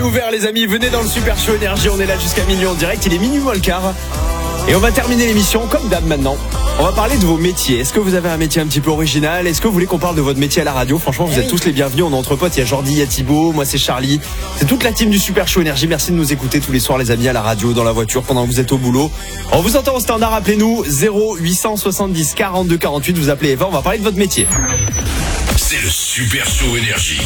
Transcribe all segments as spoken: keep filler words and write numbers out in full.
ouvert les amis, venez dans le Super Show Énergie, on est là jusqu'à minuit en direct, il est minuit moins le quart. Et on va terminer l'émission comme d'hab maintenant. On va parler de vos métiers. Est-ce que vous avez un métier un petit peu original? Est-ce que vous voulez qu'on parle de votre métier à la radio? Franchement, vous eh êtes oui. tous les bienvenus. On est entre potes. Il y a Jordi, il y a Thibaut, moi c'est Charlie. C'est toute la team du Super Show Énergie. Merci de nous écouter tous les soirs les amis à la radio, dans la voiture, pendant que vous êtes au boulot. On vous entend au standard, appelez-nous zéro huit cent soixante-dix quarante-deux quarante-huit. Vous appelez Eva, on va parler de votre métier. C'est le Super Show Énergie.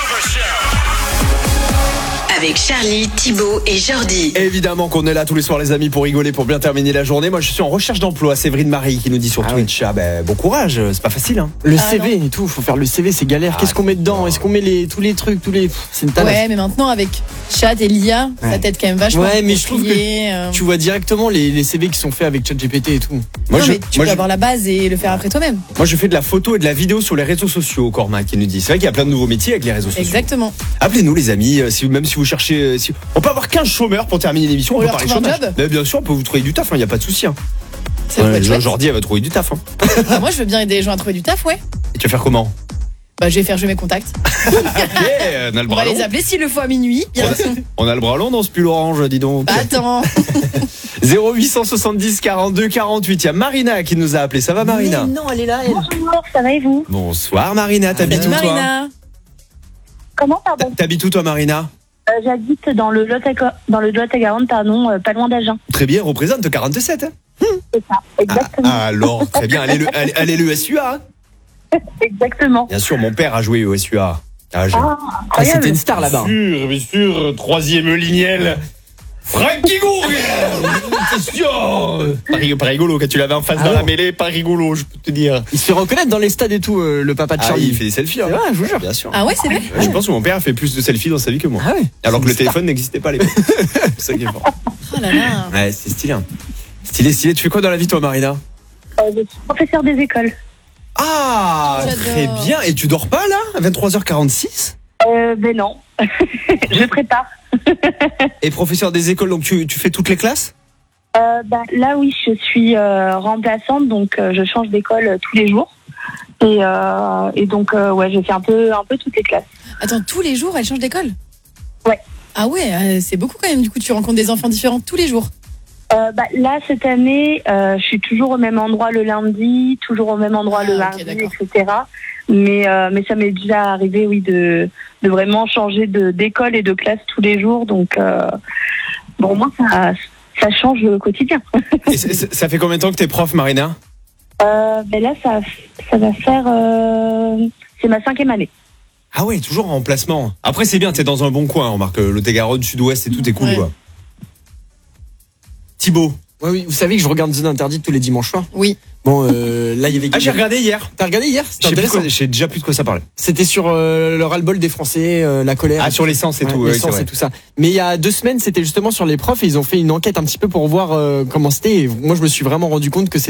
Avec Charlie, Thibaut et Jordi. Évidemment qu'on est là tous les soirs les amis pour rigoler, pour bien terminer la journée. Moi je suis en recherche d'emploi. Séverine Marie qui nous dit sur Ah Twitch. Ah ben bon courage, c'est pas facile hein. Le Ah, C V et tout, faut faire le C V, c'est galère. Ah, Qu'est-ce qu'on met dedans? Est-ce qu'on met les, tous les trucs, tous les. Pff, c'est une tanasse. Ouais, mais maintenant avec Chat et l'I A, Ouais. ça t'aide quand même vachement. Ouais, mais pour je trouve trier, euh... Tu vois directement les, les C V qui sont faits avec ChatGPT et tout. Moi non, je, mais tu moi, peux je, avoir la base et le faire après toi-même. moi je fais de la photo et de la vidéo sur les réseaux sociaux. Cormac qui nous dit. C'est vrai qu'il y a plein de nouveaux métiers avec les réseaux sociaux. Exactement. Appelez-nous les amis, euh, si, même si vous cherchez. euh, Si... On peut avoir quinze chômeurs pour terminer l'émission. On, On peut leur parler trouve un chômage. job Mais bien sûr, on peut vous trouver du taf. Il n'y a pas de souci. Hein. Ça peut être chouette. Jordi elle va trouver du taf. Hein. Bah, moi, je veux bien aider les gens à trouver du taf, ouais. Et tu vas faire comment? Bah, je vais faire jouer mes contacts. Ok, on a le On bras va long. les appeler s'il le faut à minuit. Bien. On a le bras long dans ce pull orange, dis donc. Bah, attends. zéro huit cent soixante-dix quarante-deux quarante-huit. Il y a Marina qui nous a appelé. Ça va Marina? Mais non, elle est là, elle. Bonjour, ça va et vous? Bonsoir Marina, t'habites où Salut toi? Marina. Comment, pardon? T'habites où toi Marina? euh, J'habite dans le Lot-et-Garonne, dans le Lot-et-Garonne, pardon, euh, pas loin d'Agen. Très bien, représente quarante-sept. Hein. C'est ça, exactement. Ah, alors, très bien. Allez le, allez, allez le S U A. Hein. Exactement. Bien sûr, mon père a joué au S U A. Ah, j'ai- Ah, Ah, incroyable. c'était une star là-bas. sûr, bien sûr, troisième lignel. Francky Gourguel. Question. Pas, pas rigolo quand tu l'avais en face Ah dans non. la mêlée, pas rigolo, je peux te dire. Il se fait reconnaître dans les stades et tout, euh, le papa de Ah, Charlie. il fait des selfies. Hein. C'est vrai, je vous jure. Bien sûr. Ah ouais, c'est vrai. Ouais, je pense que mon père a fait plus de selfies dans sa vie que moi. Ah ouais. Alors que C'est le une téléphone n'existait pas à l'époque. C'est ça qui est fort. Oh là là. Ouais, c'est stylé. Hein. Stylé, stylé. Tu fais quoi dans la vie toi Marina? Euh, je suis professeur des écoles. Ah, J'adore. très bien. Et tu dors pas là à vingt-trois heures quarante-six? Euh, ben non, je prépare. Et professeur des écoles, donc tu, tu fais toutes les classes? Euh, bah, là, oui, je suis euh, remplaçante, donc euh, je change d'école euh, tous les jours. Et, euh, et donc, euh, ouais, je fais un peu, un peu toutes les classes. Attends, tous les jours, elle change d'école? Ouais. Ah ouais, euh, c'est beaucoup quand même. Du coup, tu rencontres des enfants différents tous les jours. Euh, bah, là, cette année, euh, je suis toujours au même endroit le lundi, toujours au même endroit Ah, le ok, mardi, d'accord. et cetera. Mais, euh, mais ça m'est déjà arrivé, oui, de, de vraiment changer de, d'école et de classe tous les jours. Donc, euh, bon, moi, ça, ça change le quotidien. Et c'est- c'est- ça fait combien de temps que t'es prof Marina? Euh, ben là, ça, ça va faire... Euh, c'est ma cinquième année. Ah ouais, toujours en remplacement. Après c'est bien, t'es dans un bon coin, remarque, le Lot-et-Garonne, Sud-Ouest et tout est cool Ouais. quoi. Thibaut. Ouais, oui, vous savez que je regarde Zone Interdite tous les dimanches soirs. Oui. Bon, euh, là, il y avait. Ah j'ai regardé hier. T'as regardé hier? Je C'était sais plus intéressant. quoi- J'ai déjà plus de quoi ça parlait. C'était sur euh, le ras-le-bol des Français, euh, la colère. Ah sur l'essence et Ouais, tout, ouais, l'essence c'est vrai. et tout ça. Mais il y a deux semaines, c'était justement sur les profs et ils ont fait une enquête un petit peu pour voir euh, comment c'était. Et moi, je me suis vraiment rendu compte que